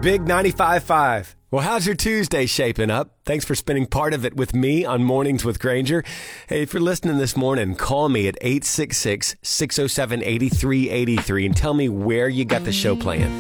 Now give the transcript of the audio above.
Big 95.5. Well, how's your Tuesday shaping up? Thanks for spending part of it with me on Mornings with Granger. Hey, if you're listening this morning, call me at 866-607-8383 and tell me where you got the show playing.